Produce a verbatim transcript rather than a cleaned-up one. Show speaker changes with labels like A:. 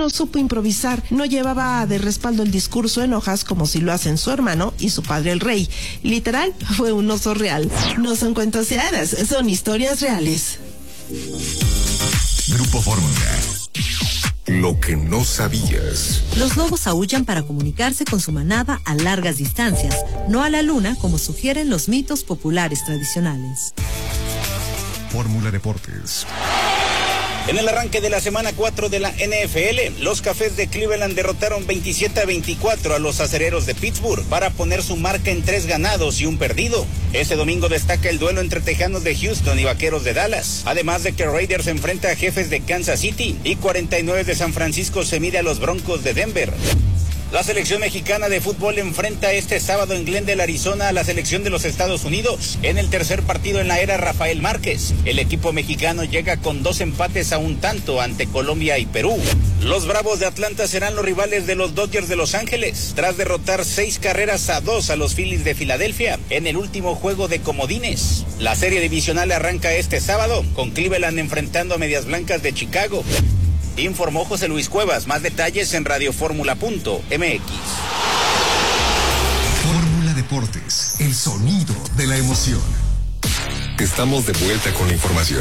A: no supo improvisar, no llevaba de respaldo el discurso en hojas como si lo hacen su hermano y su padre el rey. Literal, fue un oso real. No son cuentos de hadas, son historias reales.
B: Grupo Fórmula. Lo que no sabías.
C: Los lobos aúllan para comunicarse con su manada a largas distancias, no a la luna como sugieren los mitos populares tradicionales.
B: Fórmula Deportes.
D: En el arranque de la semana cuatro de la N F L, los Cafés de Cleveland derrotaron veintisiete a veinticuatro a los Acereros de Pittsburgh para poner su marca en tres ganados y un perdido. Este domingo destaca el duelo entre Tejanos de Houston y Vaqueros de Dallas, además de que Raiders se enfrenta a Jefes de Kansas City y cuarenta y nueve de San Francisco se mide a los Broncos de Denver. La selección mexicana de fútbol enfrenta este sábado en Glendale, Arizona, a la selección de los Estados Unidos en el tercer partido en la era Rafael Márquez. El equipo mexicano llega con dos empates a un tanto ante Colombia y Perú. Los Bravos de Atlanta serán los rivales de los Dodgers de Los Ángeles, tras derrotar seis carreras a dos a los Phillies de Filadelfia en el último juego de comodines. La serie divisional arranca este sábado, con Cleveland enfrentando a Medias Blancas de Chicago. Informó José Luis Cuevas. Más detalles en radioformula punto m x.
B: Fórmula Deportes, el sonido de la emoción. Estamos de vuelta con la información.